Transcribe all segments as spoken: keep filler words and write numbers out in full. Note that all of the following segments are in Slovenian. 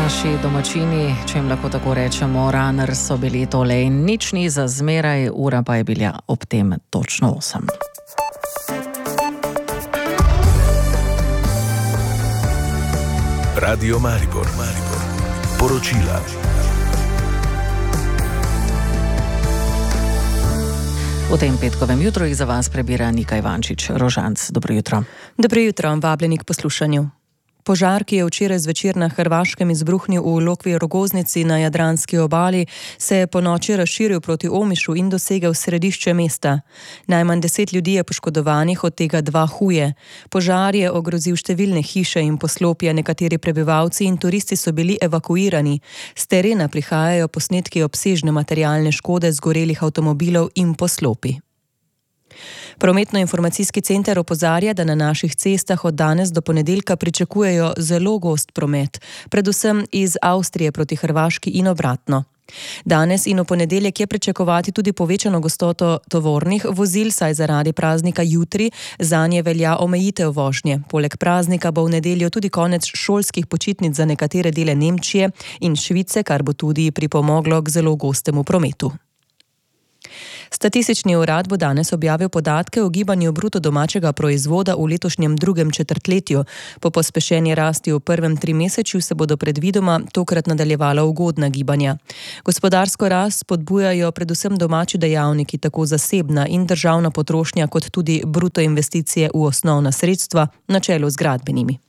Naši domačini, če jim lahko tako rečemo, runner so bili tole in nič ni za zmeraj, ura pa je bila ob tem točno osem. Radio Maribor, Maribor. Poročila. V tem petkovem jutru jih za vas prebira Nika Ivančič. Rožanc, dobro jutro. Dobro jutro, vabljeni k poslušanju. Požar, ki je včeraj zvečer na Hrvaškem izbruhnil v Lokvi Rogoznici na Jadranski obali, se je po noči razširil proti Omišu in dosegel središče mesta. Najmanj deset ljudi je poškodovanih, od tega dva huje. Požar je ogrozil številne hiše in poslopja, nekateri prebivalci in turisti so bili evakuirani. S terena prihajajo posnetki obsežne materialne škode zgorelih avtomobilov in poslopi. Prometno-informacijski center opozarja, da na naših cestah od danes do ponedeljka pričakujejo zelo gost promet, predvsem iz Avstrije proti Hrvaški in obratno. Danes in v ponedeljek je pričakovati tudi povečano gostoto tovornih vozil, saj zaradi praznika jutri zanje velja omejitev vožnje. Poleg praznika bo v nedeljo tudi konec šolskih počitnic za nekatere dele Nemčije in Švice, kar bo tudi pripomoglo k zelo gostemu prometu. Statistični urad bo danes objavil podatke o gibanju bruto domačega proizvoda v letošnjem drugem četrtletju. Po pospešeni rasti v prvem trimesečju se bodo predvidoma tokrat nadaljevala ugodna gibanja. Gospodarsko rast spodbujajo predvsem domači dejavniki, tako zasebna in državna potrošnja, kot tudi bruto investicije v osnovna sredstva, na čelu z gradbenimi.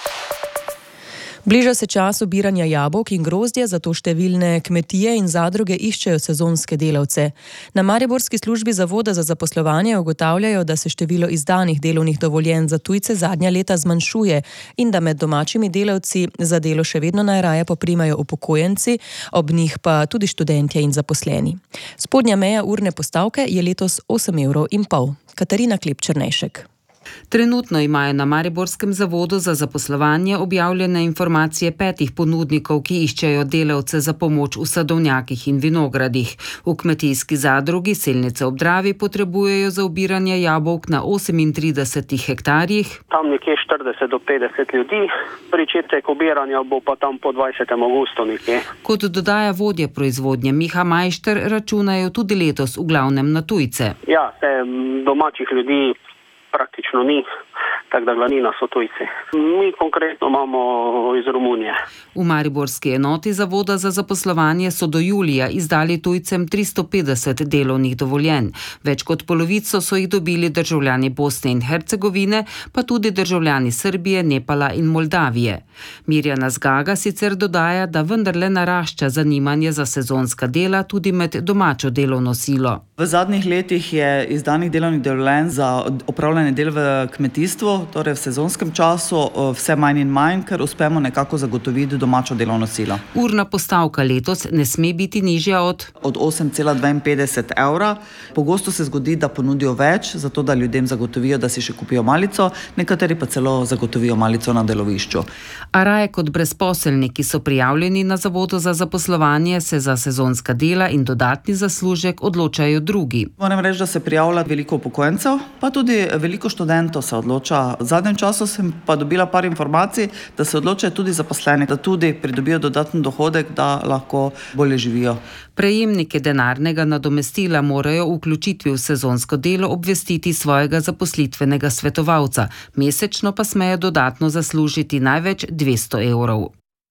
Bliža se čas obiranja jabolk in grozdja, zato številne kmetije in zadruge iščejo sezonske delavce. Na mariborski službi Zavoda za zaposlovanje ugotavljajo, da se število izdanih delovnih dovoljenj za tujce zadnja leta zmanjšuje in da med domačimi delavci za delo še vedno najraje poprimajo upokojenci, ob njih pa tudi študentje in zaposleni. Spodnja meja urne postavke je letos osem evrov in pol. Katarina Klep-Černejšek. Trenutno imajo na Mariborskem zavodu za zaposlovanje objavljene informacije petih ponudnikov, ki iščejo delavce za pomoč v sadovnjakih in vinogradih. V kmetijski zadrugi Selnice ob Dravi potrebujejo za obiranje jabolk na osemintridesetih hektarjih. Tam nekje štirideset do petdeset ljudi, pričetek obiranja bo pa tam po dvajsetem avgustu nekje. Kot dodaja vodja proizvodnje Miha Majšter, računajo tudi letos v glavnem na tujce. Ja, se domačih ljudi praktično ni, tako da glavnina so tujci. Mi konkretno imamo iz Romunije. V mariborski enoti Zavoda za zaposlovanje so do julija izdali tujcem tristo petdeset delovnih dovoljenj. Več kot polovico so jih dobili državljani Bosne in Hercegovine, pa tudi državljani Srbije, Nepala in Moldavije. Mirjana Zgaga sicer dodaja, da vendarle narašča zanimanje za sezonska dela tudi med domačo delovno silo. V zadnjih letih je izdanih delovnih dovoljenj za opravljanje del v kmetijstvu, torej v sezonskem času, vse manj in manj, ker uspemo nekako zagotoviti domačo delovno silo. Urna postavka letos ne sme biti nižja od od osem cela dvainpetdeset evra. Pogosto se zgodi, da ponudijo več, zato da ljudem zagotovijo, da si še kupijo malico, nekateri pa celo zagotovijo malico na delovišču. A raje kot brezposelni, ki so prijavljeni na Zavodu za zaposlovanje, se za sezonska dela in dodatni zaslužek odločajo drugi. Moram reči, da se prijavlja veliko upokojencev, pa tudi veliko študentov se odloča. V zadnjem času sem pa dobila par informacij, da se odločajo tudi zaposleni, da tudi pridobijo dodatni dohodek, da lahko bolje živijo. Prejemnike denarnega nadomestila morajo v vključitvi v sezonsko delo obvestiti svojega zaposlitvenega svetovalca, mesečno pa smejo dodatno zaslužiti največ dvesto evrov.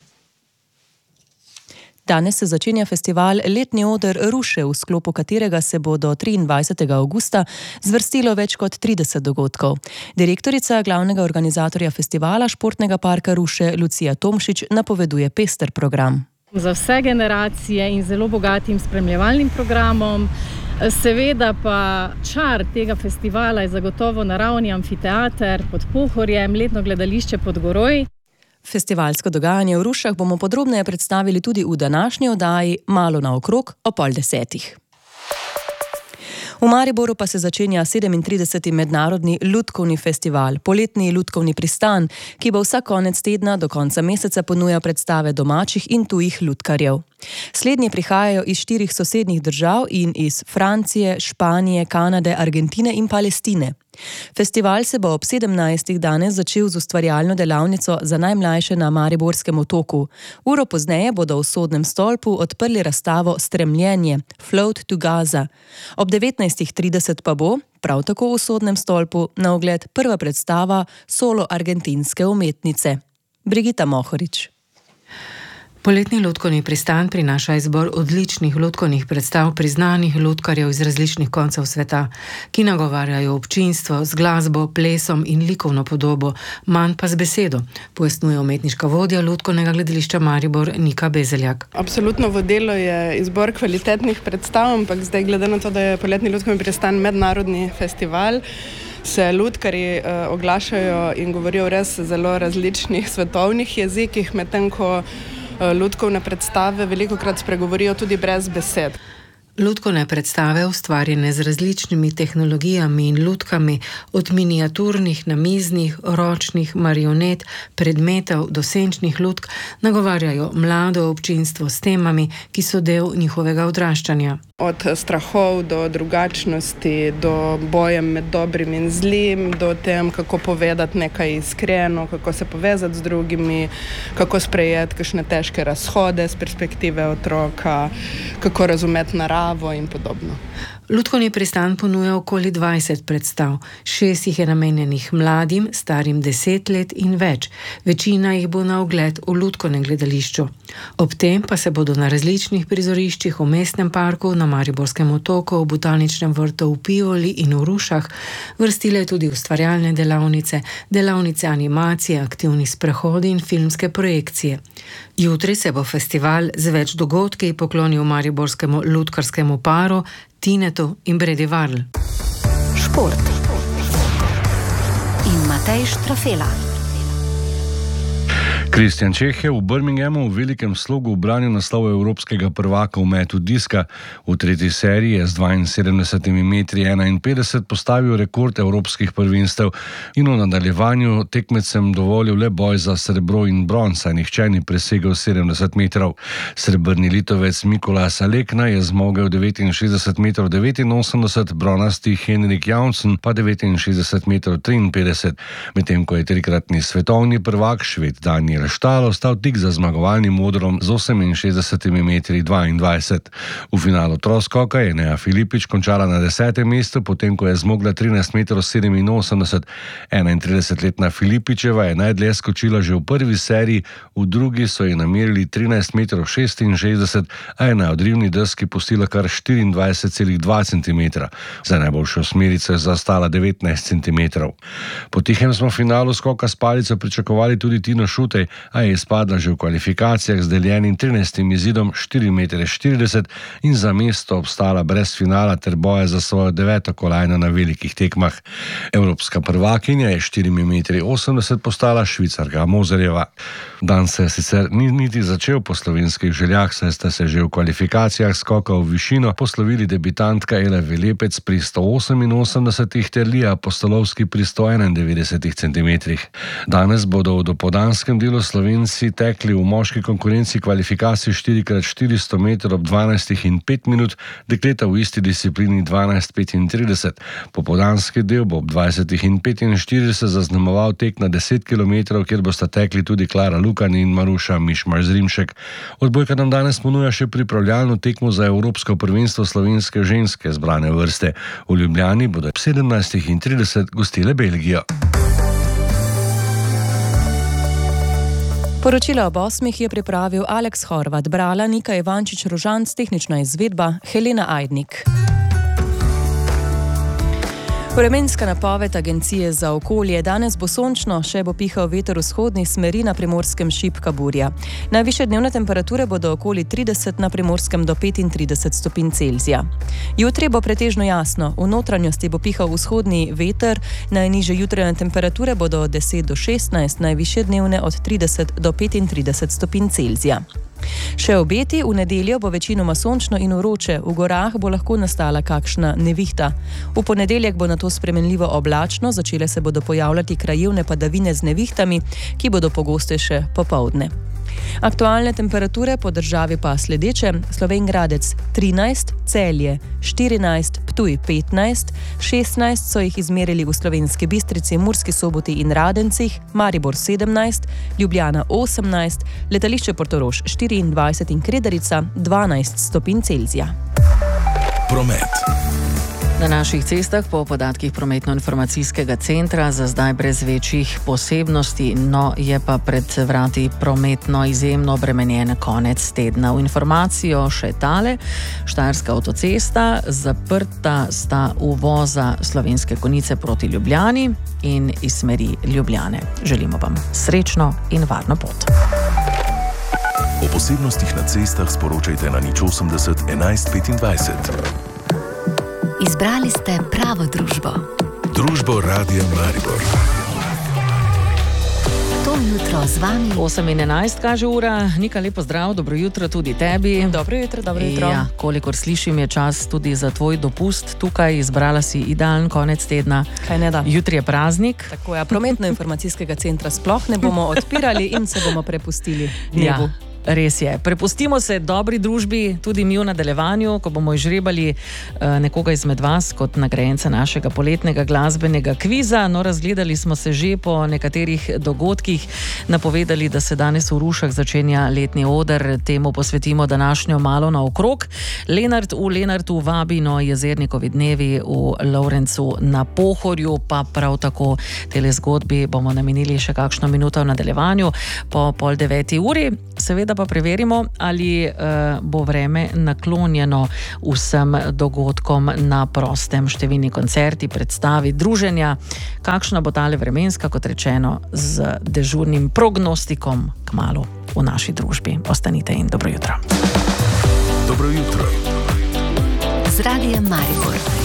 Danes se začenja festival Letni oder Ruše, v sklopu katerega se bo do triindvajsetega avgusta zvrstilo več kot trideset dogodkov. Direktorica glavnega organizatorja festivala Športnega parka Ruše, Lucija Tomšič, napoveduje pester program. Za vse generacije in zelo bogatim spremljevalnim programom. Seveda pa čar tega festivala je zagotovo naravni amfiteater pod Pohorjem, letno gledališče pod Goroj. Festivalsko dogajanje v Rušah bomo podrobneje predstavili tudi v današnji oddaji Malo naokrog o pol desetih. V Mariboru pa se začenja sedemintrideseti mednarodni lutkovni festival, poletni lutkovni pristan, ki bo vsak konec tedna do konca meseca ponujal predstave domačih in tujih lutkarjev. Slednji prihajajo iz štirih sosednjih držav in iz Francije, Španije, Kanade, Argentine in Palestine. Festival se bo ob sedemnajstih danes začel z ustvarjalno delavnico za najmlajše na Mariborskem otoku. Uro pozneje bodo v Sodnem stolpu odprli razstavo Stremljenje, Float to Gaza. Ob devetnajstih trideset pa bo, prav tako v Sodnem stolpu, na ogled prva predstava solo argentinske umetnice. Brigita Mohorič. Poletni lutkovni pristan prinaša izbor odličnih lutkovnih predstav priznanih lutkarjev iz različnih koncev sveta, ki nagovarjajo občinstvo z glasbo, plesom in likovno podobo, manj pa z besedo, pojasnjuje umetniška vodja Lutkovnega gledališča Maribor Nika Bezeljak. Absolutno vodilo je izbor kvalitetnih predstav, ampak zdaj glede na to, da je poletni lutkovni pristan mednarodni festival, se lutkarji uh, oglašajo in govorijo v res zelo različnih svetovnih jezikih, medtem ko lutkovne predstave velikokrat spregovorijo tudi brez besed. Lutkovne predstave, ustvarjene z različnimi tehnologijami in lutkami, od miniaturnih, namiznih, ročnih, marionet, predmetov do senčnih lutk, nagovarjajo mlado občinstvo s temami, ki so del njihovega odraščanja. Od strahov do drugačnosti, do bojem med dobrim in zlim, do tem, kako povedati nekaj iskreno, kako se povezati z drugimi, kako sprejeti kakšne težke razhode z perspektive otroka, kako razumeti naravo in podobno. Lutkovni pristan ponuja okoli dvajset predstav. Šest jih je namenjenih mladim, starim deset let in več. Večina jih bo na ogled v Lutkovnem gledališču. Ob tem pa se bodo na različnih prizoriščih v Mestnem parku, na Mariborskem otoku, v Botaničnem vrtu v Pivoli in v Rušah vrstile tudi ustvarjalne delavnice, delavnice animacije, aktivni sprehodi in filmske projekcije. Jutri se bo festival z več dogodki poklonil mariborskemu lutkarskemu paru Tinetu in Bredi Varl. Šport. In Matej Štrafela. Kristjan Čeh je v Birminghamu v velikem slogu ubranil naslov evropskega prvaka v metu diska. V tretji seriji je z dvainsedemdesetimi metri enainpetdeset postavil rekord evropskih prvenstev in v nadaljevanju tekmecem dovolil le boj za srebro in bron, saj nihče ni presegel sedemdeset metrov. Srebrni Litovec Mikolas Alekna je zmogel devetinšestdeset metrov devetinosemdeset, bronasti Henrik Jaunsen pa devetinšestdeset metrov triinpetdeset, medtem ko je trikratni svetovni prvak Šved Daniel Štalo stal tik za zmagovalnim modrom z oseminšestdesetimi metri dvaindvajset. V finalu troskoka je Nea Filipič končala na desetem mestu, potem ko je zmogla trinajst metrov sedeminosemdeset. enaintridesetletna Filipičeva je najdlje skočila že v prvi seriji, v drugi so ji namerili trinajst metrov šestinšestdeset, a je na odrivni deski pustila kar štiriindvajset celih dva centimetra. Za najboljšo osmerico je zaostala devetnajst centimetrov. Po tihem smo v finalu skoka s palico pričakovali tudi Tino Šutej, a je izpadla že v kvalifikacijah z deljenim trinajstim izidom štiri metre štirideset in za mesto obstala brez finala ter boja za svojo deveto kolajno na velikih tekmah. Evropska prvakinja je štiri metre osemdeset postala Švicarka Mozerjeva. Dan se je sicer ni niti začel po slovenskih željah, saj sta se že v kvalifikacijah skoka v višino poslovili debitantka Ela Velepec pri sto oseminosemdesetih ter Lija Apostolovski pri sto enaindevetdesetih centimetrih. Danes bodo v dopoldanskem delu Slovenci tekli v moški konkurenci kvalifikacij štiri krat štiristo metrov ob dvanajstih in pet minut, dekleta v isti disciplini dvanajst petintrideset. Popoldanski del bo ob dvajsetih in petinštirideset zaznamoval tek na deset kilometrov, kjer bosta tekli tudi Klara Lukan in Maruša Mišmar-Zrimšek. Odbojka nam danes ponuja še pripravljalno tekmo za Evropsko prvenstvo slovenske ženske zbrane vrste. V Ljubljani bodo ob sedemnajstih in trideset gostile Belgijo. Poročilo ob osmih je pripravil Aleks Horvat, brala Nika Ivančič-Rožanc, tehnična izvedba Helena Ajdnik. Vremenska napoved Agencije za okolje. Danes bo sončno, še bo pihal veter vzhodnih smeri, na Primorskem šibka burja. Najvišje dnevne temperature bodo okoli trideset, na Primorskem do petintrideset stopinj Celzija. Jutri bo pretežno jasno, v notranjosti bo pihal vzhodni veter, najnižje jutranje temperature bodo od deset do šestnajst, najvišje dnevne od trideset do petintrideset stopinj Celzija. Še obeti: v nedeljo bo večinoma sončno in vroče, v gorah bo lahko nastala kakšna nevihta. V ponedeljek bo nato spremenljivo oblačno, začele se bodo pojavljati krajevne padavine z nevihtami, ki bodo pogostejše popoldne. Aktualne temperature po državi pa sledeče: Slovenj Gradec trinajst, Celje štirinajst, Ptuj petnajst, šestnajst so jih izmerili v Slovenski Bistrici, Murski Soboti in Radencih, Maribor sedemnajst, Ljubljana osemnajst, letališče Portorož štiriindvajset in Kredarica dvanajst stopinj Celzija. Promet. Na naših cestah po podatkih prometno-informacijskega centra za zdaj brez večjih posebnosti, no je pa pred vrati prometno izjemno obremenjen konec tedna. V informacijo še tale: Štajerska avtocesta, zaprta sta uvoza Slovenske Konjice proti Ljubljani in iz smeri Ljubljane. Želimo vam srečno in varno pot. O posebnostih na cestah sporočajte na nič osemdeset enajst petindvajset. Izbrali ste pravo družbo. Družbo Radia Maribor. To jutro z vami. osem in enajst kaže ura. Nika, lepo zdrav, dobro jutro tudi tebi. Dobro jutro, dobro jutro. Ja, kolikor slišim, je čas tudi za tvoj dopust tukaj. Izbrala si idealen konec tedna. Kaj ne da? Jutri je praznik. Tako je, prometno-informacijskega centra sploh ne bomo odpirali in se bomo prepustili dnevu. Ja. Res je. Prepustimo se dobri družbi, tudi mi v nadaljevanju, ko bomo izžrebali uh, nekoga izmed vas kot nagrajenca našega poletnega glasbenega kviza. No, razgledali smo se že po nekaterih dogodkih, napovedali, da se danes v Rušah začenja letni oder, temu posvetimo današnjo malo naokrog. Lenart v Lenartu vabi, no, Jezernikovi dnevi v Lovrencu na Pohorju, pa prav tako tele zgodbi bomo namenili še kakšno minuto v nadaljevanju po pol deveti uri. Seveda pa preverimo, ali uh, bo vreme naklonjeno vsem dogodkom na prostem. Številni koncerti, predstavi, druženja. Kakšna bo tale vremenska, kot rečeno, z dežurnim prognostikom kmalu v naši družbi. Ostanite in dobro jutro. Dobro jutro. Z Radijem Maribor.